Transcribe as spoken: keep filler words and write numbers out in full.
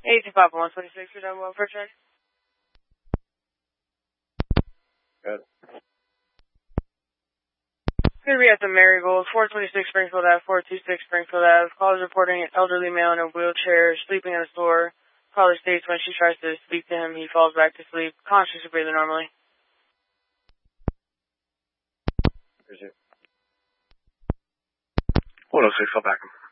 eight two five one twenty-six, you're done welfare check. Good. Going to be at the Marigold, four twenty-six Springfield Ave, four two six Springfield Ave. Callers reporting an elderly male in a wheelchair sleeping in a store. Caller states when she tries to speak to him, he falls back to sleep, conscious of breathing normally. one oh six, I'll back him.